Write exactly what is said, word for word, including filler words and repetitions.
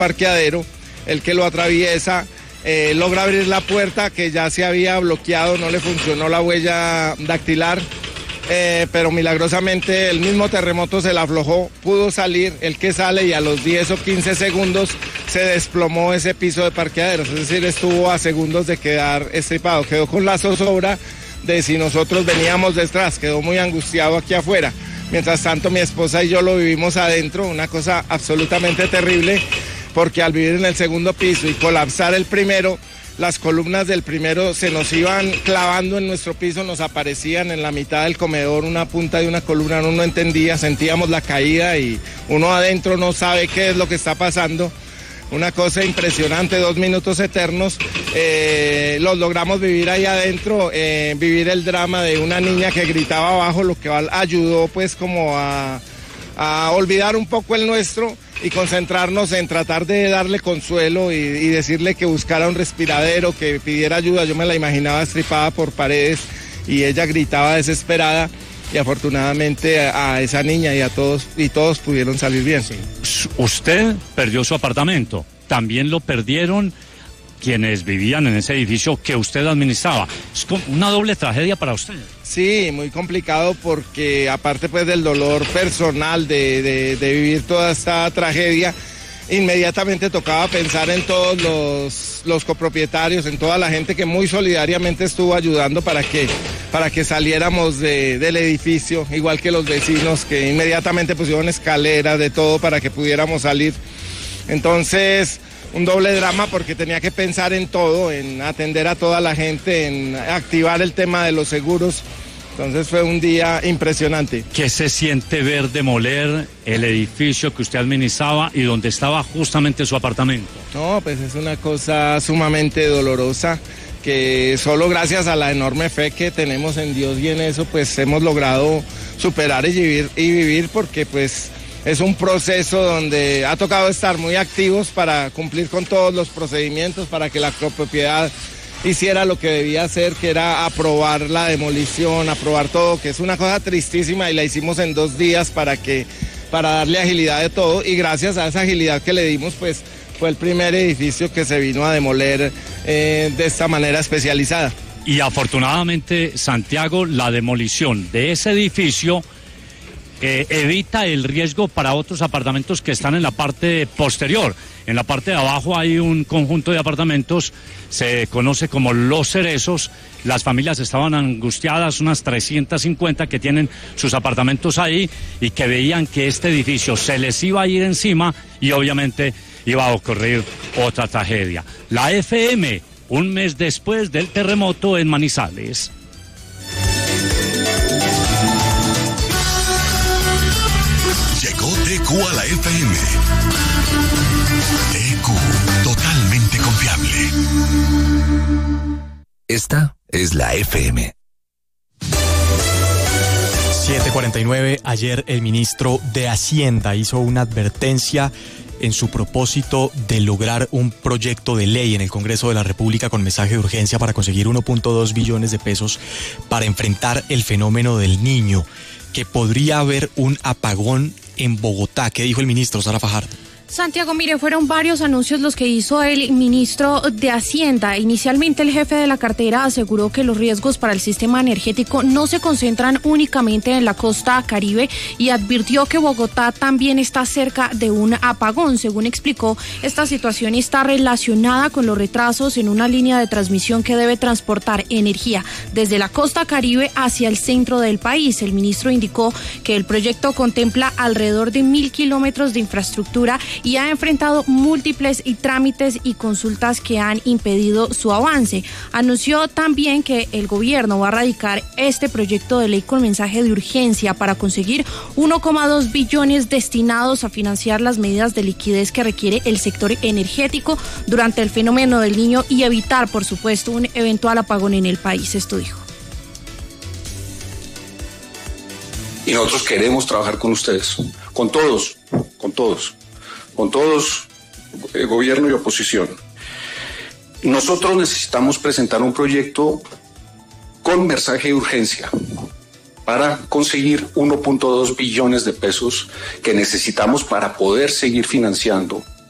parqueadero, el que lo atraviesa, eh, logra abrir la puerta que ya se había bloqueado, no le funcionó la huella dactilar, eh, pero milagrosamente el mismo terremoto se la aflojó, pudo salir, el que sale y a los diez o quince segundos se desplomó ese piso de parqueaderos, es decir, estuvo a segundos de quedar estripado, quedó con la zozobra de si nosotros veníamos detrás, quedó muy angustiado aquí afuera. Mientras tanto, mi esposa y yo lo vivimos adentro, una cosa absolutamente terrible, porque al vivir en el segundo piso y colapsar el primero, las columnas del primero se nos iban clavando en nuestro piso, nos aparecían en la mitad del comedor una punta de una columna, uno no entendía, sentíamos la caída y uno adentro no sabe qué es lo que está pasando. Una cosa impresionante, dos minutos eternos, eh, los logramos vivir ahí adentro, eh, vivir el drama de una niña que gritaba abajo, lo que ayudó pues como a, a olvidar un poco el nuestro y concentrarnos en tratar de darle consuelo y, y decirle que buscara un respiradero, que pidiera ayuda. Yo me la imaginaba estripada por paredes y ella gritaba desesperada. Y afortunadamente a, a esa niña y a todos y todos pudieron salir bien. Sí. Usted perdió su apartamento, también lo perdieron quienes vivían en ese edificio que usted administraba. Es como una doble tragedia para usted. Sí, muy complicado porque aparte pues del dolor personal de, de, de vivir toda esta tragedia, inmediatamente tocaba pensar en todos los, los copropietarios, en toda la gente que muy solidariamente estuvo ayudando para que, para que saliéramos de, del edificio, igual que los vecinos que inmediatamente pusieron escaleras, de todo para que pudiéramos salir. Entonces, un doble drama porque tenía que pensar en todo, en atender a toda la gente, en activar el tema de los seguros. Entonces fue un día impresionante. ¿Qué se siente ver demoler el edificio que usted administraba y donde estaba justamente su apartamento? No, pues es una cosa sumamente dolorosa que solo gracias a la enorme fe que tenemos en Dios y en eso pues hemos logrado superar y vivir, y vivir porque pues es un proceso donde ha tocado estar muy activos para cumplir con todos los procedimientos para que la copropiedad hiciera lo que debía hacer, que era aprobar la demolición, aprobar todo, que es una cosa tristísima y la hicimos en dos días para que, para darle agilidad de todo y gracias a esa agilidad que le dimos, pues fue el primer edificio que se vino a demoler eh, de esta manera especializada. Y afortunadamente, Santiago, la demolición de ese edificio eh, evita el riesgo para otros apartamentos que están en la parte posterior. En la parte de abajo hay un conjunto de apartamentos, se conoce como Los Cerezos. Las familias estaban angustiadas, unas trescientas cincuenta que tienen sus apartamentos ahí y que veían que este edificio se les iba a ir encima y obviamente iba a ocurrir otra tragedia. La F M, un mes después del terremoto en Manizales. Llegó T Q a la F M. T Q, totalmente confiable. Esta es la F M. siete cuarenta y nueve, ayer el ministro de Hacienda hizo una advertencia en su propósito de lograr un proyecto de ley en el Congreso de la República con mensaje de urgencia para conseguir uno punto dos billones de pesos para enfrentar el fenómeno del Niño, que podría haber un apagón en Bogotá. ¿Qué dijo el ministro, Sara Fajardo? Santiago, mire, fueron varios anuncios los que hizo el ministro de Hacienda. Inicialmente el jefe de la cartera aseguró que los riesgos para el sistema energético no se concentran únicamente en la costa Caribe y advirtió que Bogotá también está cerca de un apagón. Según explicó, esta situación está relacionada con los retrasos en una línea de transmisión que debe transportar energía desde la costa Caribe hacia el centro del país. El ministro indicó que el proyecto contempla alrededor de mil kilómetros de infraestructura y ha enfrentado múltiples y trámites y consultas que han impedido su avance. Anunció también que el gobierno va a radicar este proyecto de ley con mensaje de urgencia para conseguir uno coma dos billones destinados a financiar las medidas de liquidez que requiere el sector energético durante el fenómeno del Niño y evitar, por supuesto, un eventual apagón en el país. Esto dijo. Y nosotros queremos trabajar con ustedes, con todos, con todos. con todos, eh, gobierno y oposición. Nosotros necesitamos presentar un proyecto con mensaje de urgencia para conseguir uno punto dos billones de pesos que necesitamos para poder seguir financiando